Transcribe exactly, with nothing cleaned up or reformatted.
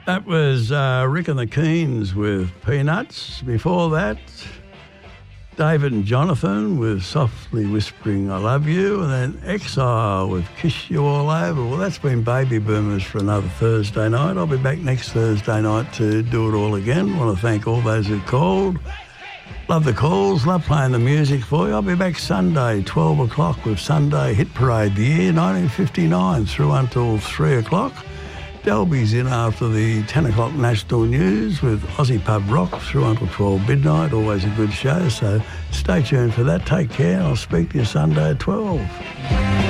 That was uh, Rick and the Keens with Peanuts. Before that, David and Jonathan with Softly Whispering I Love You, and then Exile with Kiss You All Over. Well, that's been Baby Boomers for another Thursday night. I'll be back next Thursday night to do it all again. I want to thank all those who called. Love the calls, love playing the music for you. I'll be back Sunday, twelve o'clock with Sunday Hit Parade, the year nineteen fifty-nine, through until three o'clock. Delby's in after the ten o'clock national news with Aussie Pub Rock through until twelve midnight. Always a good show, so stay tuned for that. Take care. I'll speak to you Sunday at twelve.